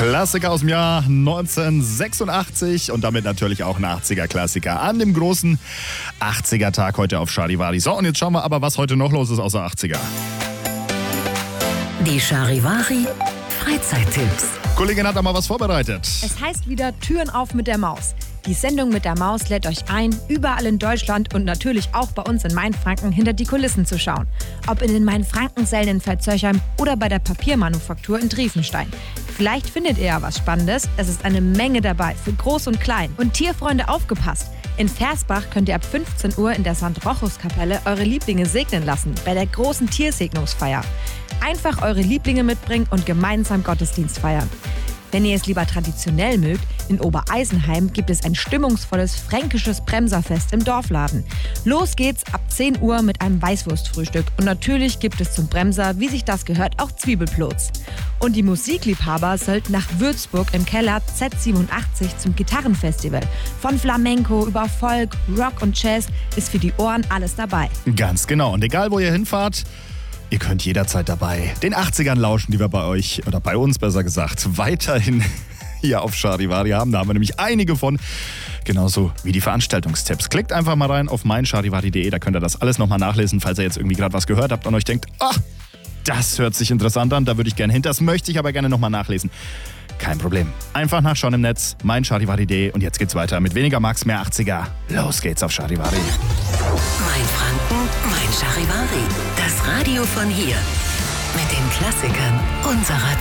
Klassiker aus dem Jahr 1986 und damit natürlich auch ein 80er-Klassiker an dem großen 80er-Tag heute auf Charivari. So, und jetzt schauen wir aber, was heute noch los ist außer 80er. Die Charivari Freizeittipps. Kollegin hat da mal was vorbereitet. Es heißt wieder Türen auf mit der Maus. Die Sendung mit der Maus lädt euch ein, überall in Deutschland und natürlich auch bei uns in Mainfranken hinter die Kulissen zu schauen. Ob in den Mainfrankensälen in Veitshöchheim oder bei der Papiermanufaktur in Triefenstein. Vielleicht findet ihr ja was Spannendes. Es ist eine Menge dabei, für Groß und Klein. Und Tierfreunde, aufgepasst! In Versbach könnt ihr ab 15 Uhr in der St. Rochus-Kapelle eure Lieblinge segnen lassen, bei der großen Tiersegnungsfeier. Einfach eure Lieblinge mitbringen und gemeinsam Gottesdienst feiern. Wenn ihr es lieber traditionell mögt, in Obereisenheim gibt es ein stimmungsvolles fränkisches Bremserfest im Dorfladen. Los geht's ab 10 Uhr mit einem Weißwurstfrühstück und natürlich gibt es zum Bremser, wie sich das gehört, auch Zwiebelplots. Und die Musikliebhaber sollten nach Würzburg im Keller Z87 zum Gitarrenfestival. Von Flamenco über Folk, Rock und Jazz ist für die Ohren alles dabei. Ganz genau. Und egal, wo ihr hinfahrt, ihr könnt jederzeit dabei den 80ern lauschen, die wir bei euch, oder bei uns besser gesagt, weiterhin hier auf Charivari haben. Da haben wir nämlich einige von, genauso wie die Veranstaltungstipps. Klickt einfach mal rein auf meincharivari.de, da könnt ihr das alles nochmal nachlesen, falls ihr jetzt irgendwie gerade was gehört habt und euch denkt, ach, das hört sich interessant an, da würde ich gerne hin, das möchte ich aber gerne nochmal nachlesen. Kein Problem. Einfach nachschauen im Netz, meincharivari.de, und jetzt geht's weiter mit weniger Max, mehr 80er. Los geht's auf Charivari. Mainfranken, Mein Charivari. Das Radio von hier. Mit den Klassikern unserer